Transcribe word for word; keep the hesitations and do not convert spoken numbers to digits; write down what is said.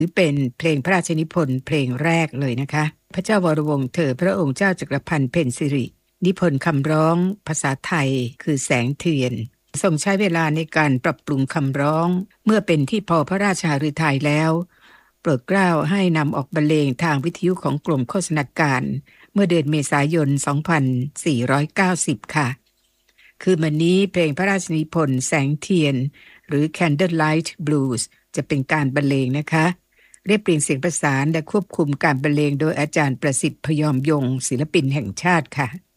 ถือเป็นเพลงพระราชนิพนธ์เพลงแรกเลยนะคะพระเจ้าวรวงศ์เธอพระองค์เจ้าจักรพันธ์เพ็ญสิรินิพนธ์คำร้องภาษาไทยคือแสงเทียนทรงใช้เวลาในการปรับปรุงคำร้องเมื่อเป็นที่พอพระราชาฤทัยแล้วโปรดเกล้าให้นำออกบรรเลงทางวิทยุของกรมโฆษณาการเมื่อเดือนเมษายนสองพันสี่ร้อยเก้าสิบค่ะคือวันนี้เพลงพระราชนิพนธ์แสงเทียนหรือ Candlelight Blues จะเป็นการบรรเลงนะคะเรียบเรียงเสียงประสานและควบคุมการบรรเลงโดยอาจารย์ประสิทธิ์พยอมยงค์ศิลปินแห่งชาติค่ะ